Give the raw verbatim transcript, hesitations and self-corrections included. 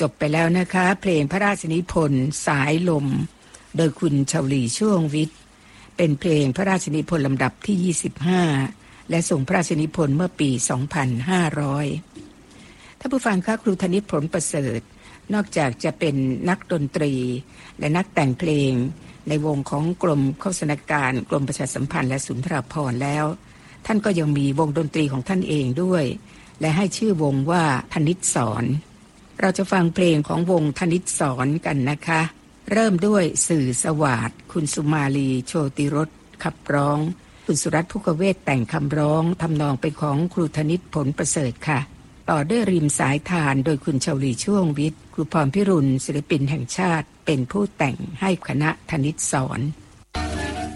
จบไปแล้วนะคะเพลงพระราชนิพนธ์สายลมโดยคุณชวลีช่วงวิทย์เป็นเพลงพระราชนิพนธ์ลำดับที่ยี่สิบห้าและส่งพระราชนิพนธ์เมื่อปีสองพันห้าร้อยท่านผู้ฟังคะครูธนิตผลประเสริฐนอกจากจะเป็นนักดนตรีและนักแต่งเพลงในวงของกรมโฆษณาการกรมประชาสัมพันธ์และสุนทรภรณ์แล้วท่านก็ยังมีวงดนตรีของท่านเองด้วยและให้ชื่อวงว่าธนิตสอนเราจะฟังเพลงของวงธนิตสอนกันนะคะเริ่มด้วยสื่อสวาทคุณสุมาลีโชติรสขับร้องคุณสุรัตน์ภุกเวทแต่งคำร้องทำนองเป็นของครูธนิตผลประเสริฐค่ะต่อด้วยริมสายทานโดยคุณชวลีช่วงวิทย์ครูพรพิรุณศิลปินแห่งชาติเป็นผู้แต่งให้คณะธนิตสอน